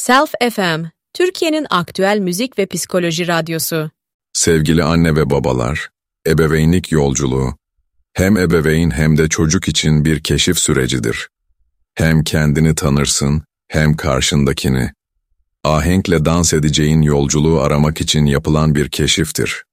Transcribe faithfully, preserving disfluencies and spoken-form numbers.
Self F M, Türkiye'nin aktüel müzik ve psikoloji radyosu. Sevgili anne ve babalar, ebeveynlik yolculuğu, hem ebeveyn hem de çocuk için bir keşif sürecidir. Hem kendini tanırsın, hem karşındakini. Ahenkle dans edeceğin yolculuğu aramak için yapılan bir keşiftir.